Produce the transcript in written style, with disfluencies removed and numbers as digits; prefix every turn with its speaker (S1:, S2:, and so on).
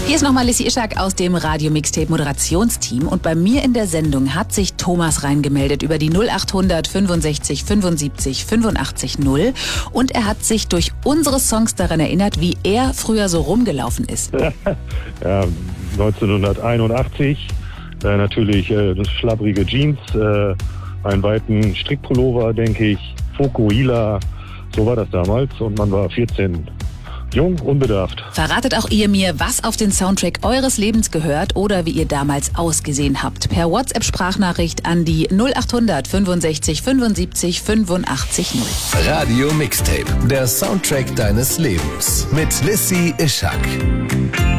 S1: Hier ist nochmal Lissy Ischak aus dem Radio Mixtape Moderationsteam und bei mir in der Sendung hat sich Thomas reingemeldet über die 0800 65 75 85 0 und er hat sich durch unsere Songs daran erinnert, wie er früher so rumgelaufen ist.
S2: Ja, 1981, natürlich das schlabbrige Jeans, einen weiten Strickpullover, denke ich, Fokuhila, so war das damals und man war 14. Jung, unbedarft.
S1: Verratet auch ihr mir, was auf den Soundtrack eures Lebens gehört oder wie ihr damals ausgesehen habt. Per WhatsApp-Sprachnachricht an die 0800 65 75 85 0.
S3: Radio Mixtape, der Soundtrack deines Lebens mit Lissy Ischak.